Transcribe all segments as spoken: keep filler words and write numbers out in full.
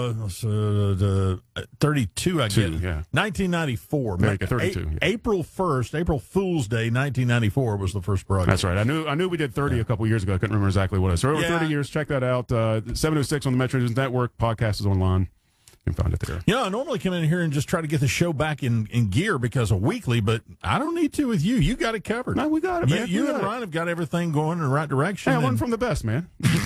Uh, so the uh, thirty-two, I guess. Two, yeah. nineteen ninety-four. There you go, thirty-two. A- Yeah. April first, April Fool's Day, nineteen ninety-four was the first broadcast. That's right. I knew I knew we did thirty yeah. a couple years ago. I couldn't remember exactly what it was. So over yeah. thirty years, check that out. Uh, seven oh six on the Metro News Network. Podcast is online. You can find it there. You know, I normally come in here and just try to get the show back in, in gear because of weekly, but I don't need to with you. You got it covered. No, we got it, man. You, you and it. Ryan have got everything going in the right direction. Hey, I learned from the best, man.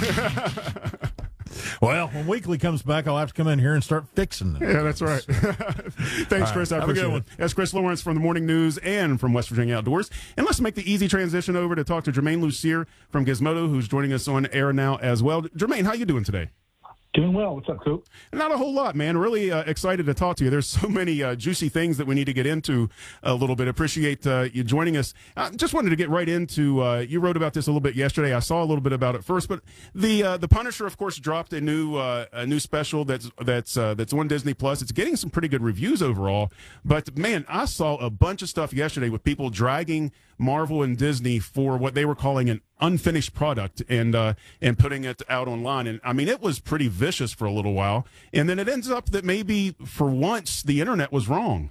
Well, when weekly comes back, I'll have to come in here and start fixing it. Yeah, that's right. Thanks, right. Chris. I Have appreciate a good one. it. That's Chris Lawrence from the Morning News and from West Virginia Outdoors. And let's make the easy transition over to talk to Jermaine Lucier from Gizmodo, who's joining us on air now as well. Jermaine, how you doing today? Doing well. What's up, Coop? Not a whole lot, man. Really uh, excited to talk to you. There's so many uh, juicy things that we need to get into a little bit. Appreciate uh, you joining us. Uh, just wanted to get right into, uh, you wrote about this a little bit yesterday. I saw a little bit about it first, but the uh, the Punisher, of course, dropped a new uh, a new special that's that's uh, that's on Disney Plus. It's getting some pretty good reviews overall. But, man, I saw a bunch of stuff yesterday with people dragging Marvel and Disney for what they were calling an unfinished product and uh, and putting it out online. And I mean, it was pretty vicious for a little while. And then it ends up that maybe for once the internet was wrong.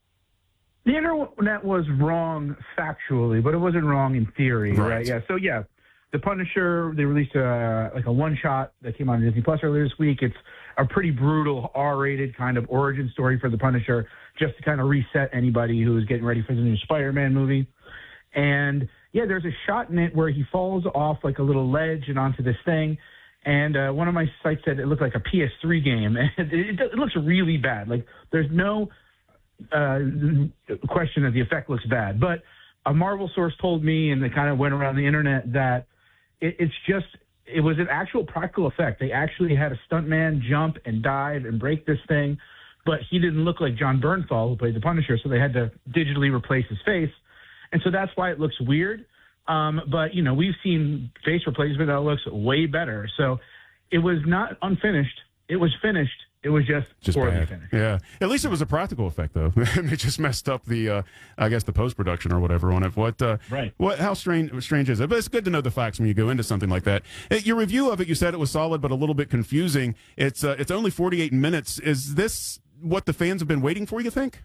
The internet was wrong factually, but it wasn't wrong in theory, right? right? Yeah. So yeah, the Punisher, they released a like a one shot that came on Disney Plus earlier this week. It's a pretty brutal R-rated kind of origin story for the Punisher, just to kind of reset anybody who is getting ready for the new Spider-Man movie. And yeah, there's a shot in it where he falls off like a little ledge and onto this thing. And uh, one of my sites said it looked like a P S three game. And it, it, it looks really bad. Like there's no uh, question that the effect looks bad. But a Marvel source told me, and they kind of went around the internet, that it, it's just, it was an actual practical effect. They actually had a stuntman jump and dive and break this thing. But he didn't look like John Bernthal, who played the Punisher. So they had to digitally replace his face. And so that's why it looks weird. Um, but, you know, we've seen face replacement that looks way better. So it was not unfinished. It was finished. It was just, just poorly bad. finished. Yeah. At least it was a practical effect, though. They just messed up the, uh, I guess, the post-production or whatever on it. What, uh, right. What? How strange strange is it? But it's good to know the facts when you go into something like that. Uh, Your review of it, you said it was solid but a little bit confusing. It's uh, it's only forty-eight minutes. Is this what the fans have been waiting for, you think?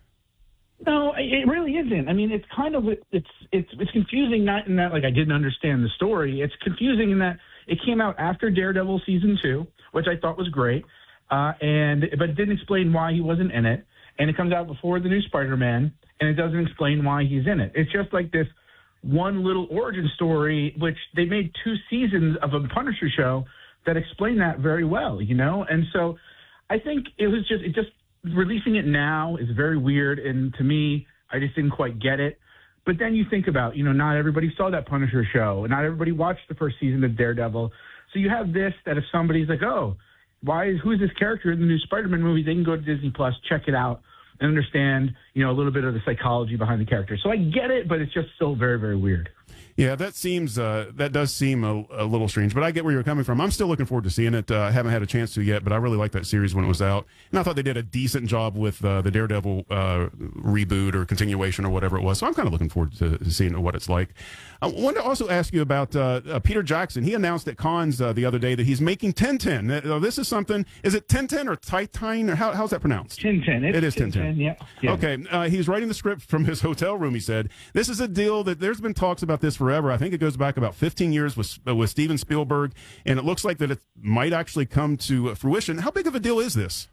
No, it really isn't. I mean, it's kind of it's it's it's confusing. Not in that like I didn't understand the story. It's confusing in that it came out after Daredevil season two, which I thought was great, uh, and but it didn't explain why he wasn't in it. And it comes out before the new Spider-Man, and it doesn't explain why he's in it. It's just like this one little origin story, which they made two seasons of a Punisher show that explain that very well, you know. And so I think it was just it just. Releasing it now is very weird, and to me, I just didn't quite get it. But then you think about, you know, not everybody saw that Punisher show, and not everybody watched the first season of Daredevil. So you have this that if somebody's like, oh, why is who is this character in the new Spider-Man movie? They can go to Disney Plus, check it out, and understand, you know, a little bit of the psychology behind the character. So I get it, but it's just still very, very weird. Yeah, that seems uh, that does seem a, a little strange, but I get where you're coming from. I'm still looking forward to seeing it. I uh, haven't had a chance to yet, but I really liked that series when it was out, and I thought they did a decent job with uh, the Daredevil uh, reboot or continuation or whatever it was. So I'm kind of looking forward to, to seeing what it's like. I wanted to also ask you about uh, uh, Peter Jackson. He announced at Cons uh, the other day that he's making Tintin. Uh, this is something. Is it Tintin or Titan or how, how's that pronounced? Tintin. It is Tintin. Yeah. yeah. Okay. Uh, he's writing the script from his hotel room. He said this is a deal that there's been talks about this forever. I think it goes back about fifteen years with uh, with Steven Spielberg, and it looks like that it might actually come to uh, fruition. How big of a deal is this?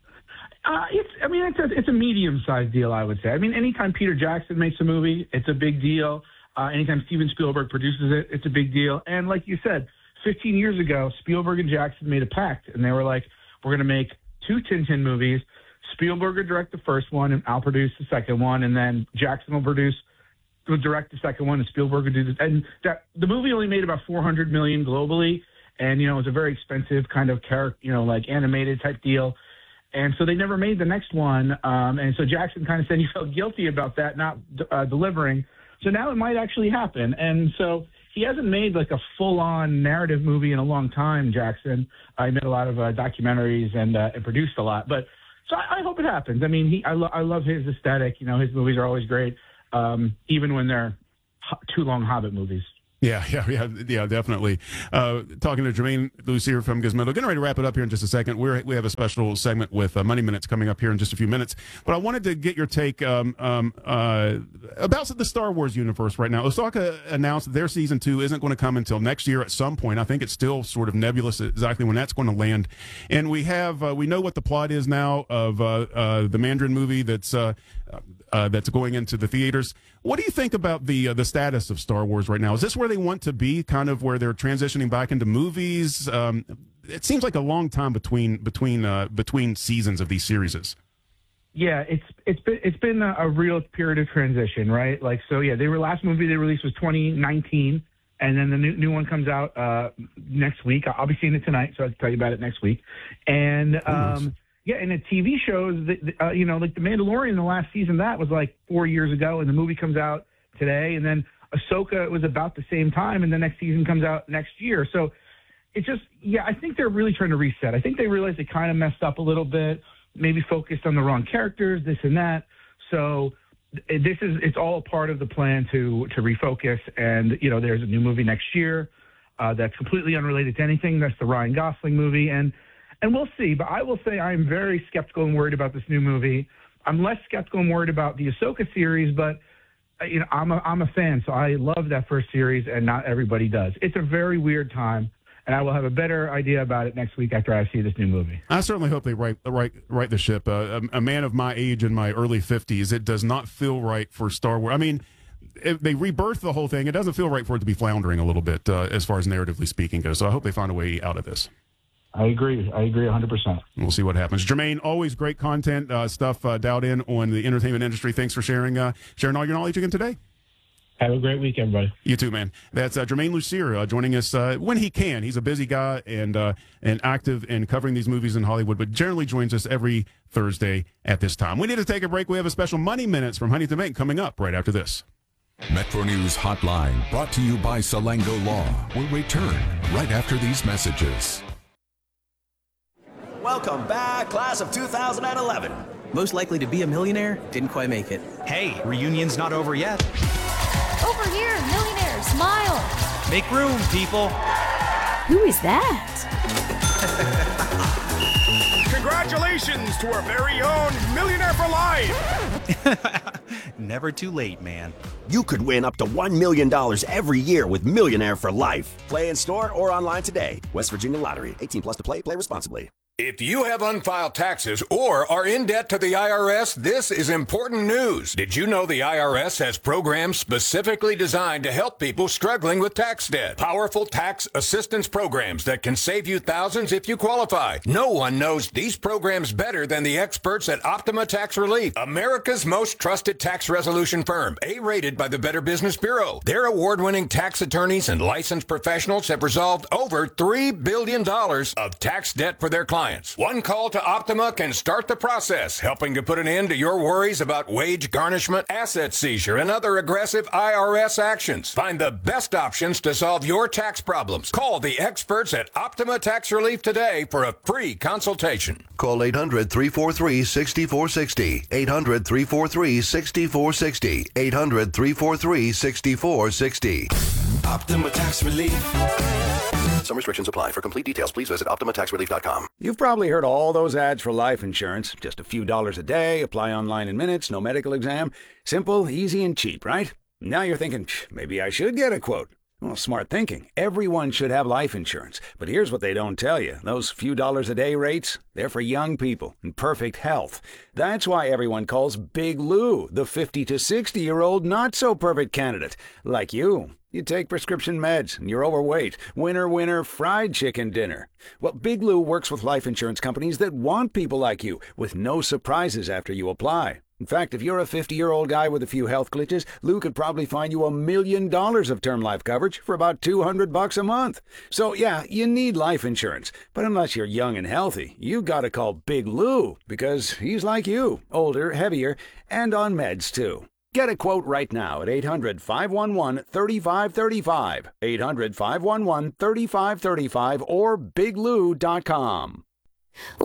Uh, it's, I mean, it's a, it's a medium-sized deal, I would say. I mean, anytime Peter Jackson makes a movie, it's a big deal. Uh, anytime Steven Spielberg produces it, it's a big deal. And like you said, fifteen years ago, Spielberg and Jackson made a pact, and they were like, we're going to make two Tintin movies. Spielberg will direct the first one, and I'll produce the second one, and then Jackson will produce will direct the second one, and Spielberg would do this. And that the movie only made about four hundred million dollars globally, and, you know, it was a very expensive kind of character, you know, like animated type deal. And so they never made the next one. Um, and so Jackson kind of said he felt guilty about that, not uh, delivering. So now it might actually happen. And so he hasn't made like a full-on narrative movie in a long time, Jackson. Uh, he made a lot of uh, documentaries and, uh, and produced a lot. But so I, I hope it happens. I mean, he, I, lo- I love his aesthetic. You know, his movies are always great, um, even when they're ho- too long Hobbit movies. Yeah, yeah, yeah, yeah, definitely. Uh, talking to Jermaine Lucier from Gizmodo. Getting ready to wrap it up here in just a second. We're, we have a special segment with uh, Money Minutes coming up here in just a few minutes. But I wanted to get your take um, um, uh, about the Star Wars universe right now. Ahsoka announced that their season two isn't going to come until next year at some point. I think it's still sort of nebulous exactly when that's going to land. And we have uh, we know what the plot is now of uh, uh, the Mandarin movie that's uh, uh, that's going into the theaters. What do you think about the uh, the status of Star Wars right now? Is this where they want to be, kind of where they're transitioning back into movies? Um, it seems like a long time between between uh, between seasons of these series. Yeah, it's it's been it's been a, a real period of transition, right? Like, so yeah, their last movie they released was twenty nineteen, and then the new new one comes out uh, next week. I'll be seeing it tonight, so I can tell you about it next week. And um, yeah, and the T V shows, uh, you know, like The Mandalorian, the last season, that was like four years ago, and the movie comes out today. And then Ahsoka was about the same time, and the next season comes out next year. So it's just, yeah, I think they're really trying to reset. I think they realized they kind of messed up a little bit, maybe focused on the wrong characters, this and that. So this is, it's all part of the plan to to refocus. And, you know, there's a new movie next year uh, that's completely unrelated to anything. That's the Ryan Gosling movie. And And we'll see, but I will say I'm very skeptical and worried about this new movie. I'm less skeptical and worried about the Ahsoka series, but you know, I'm a, I'm a fan, so I love that first series, and not everybody does. It's a very weird time, and I will have a better idea about it next week after I see this new movie. I certainly hope they right right right the ship. Uh, a, a man of my age in my early fifties, it does not feel right for Star Wars. I mean, if they rebirth the whole thing, it doesn't feel right for it to be floundering a little bit uh, as far as narratively speaking goes. So I hope they find a way out of this. I agree. I agree one hundred percent. We'll see what happens. Jermaine, always great content uh, stuff uh, dialed in on the entertainment industry. Thanks for sharing uh, sharing all your knowledge again today. Have a great week, everybody. You too, man. That's uh, Jermaine Lucier uh, joining us uh, when he can. He's a busy guy and uh, and active in covering these movies in Hollywood, but generally joins us every Thursday at this time. We need to take a break. We have a special Money Minutes from Huntington Bank coming up right after this. Metro News Hotline, brought to you by Salango Law, will return right after these messages. Welcome back, class of two thousand eleven. Most likely to be a millionaire, didn't quite make it. Hey, reunion's not over yet. Over here, millionaire, smile. Make room, people. Who is that? Congratulations to our very own Millionaire for Life. Never too late, man. You could win up to one million dollars every year with Millionaire for Life. Play in store or online today. West Virginia Lottery. eighteen plus to play. Play responsibly. If you have unfiled taxes or are in debt to the I R S, this is important news. Did you know the I R S has programs specifically designed to help people struggling with tax debt? Powerful tax assistance programs that can save you thousands if you qualify. No one knows these programs better than the experts at Optima Tax Relief, America's most trusted tax resolution firm, A-rated by the Better Business Bureau. Their award-winning tax attorneys and licensed professionals have resolved over three billion dollars of tax debt for their clients. One call to Optima can start the process, helping to put an end to your worries about wage garnishment, asset seizure, and other aggressive I R S actions. Find the best options to solve your tax problems. Call the experts at Optima Tax Relief today for a free consultation. Call eight hundred, three four three, six four six zero. eight hundred, three four three, six four six zero. eight hundred, three four three, six four six zero. Optima Tax Relief. Some restrictions apply. For complete details, please visit Optima Tax Relief dot com. You've probably heard all those ads for life insurance. Just a few dollars a day, apply online in minutes, no medical exam. Simple, easy, and cheap, right? Now you're thinking, maybe I should get a quote. Well, smart thinking. Everyone should have life insurance. But here's what they don't tell you. Those few dollars a day rates, they're for young people in perfect health. That's why everyone calls Big Lou the fifty to sixty-year-old not-so-perfect candidate. Like you. You take prescription meds, and you're overweight. Winner, winner, fried chicken dinner. Well, Big Lou works with life insurance companies that want people like you, with no surprises after you apply. In fact, if you're a fifty-year-old guy with a few health glitches, Lou could probably find you a million dollars of term life coverage for about two hundred bucks a month. So, yeah, you need life insurance. But unless you're young and healthy, you gotta call Big Lou, because he's like you, older, heavier, and on meds, too. Get a quote right now at eight hundred, five one one, three five three five, eight hundred, five one one, three five three five, or big lou dot com.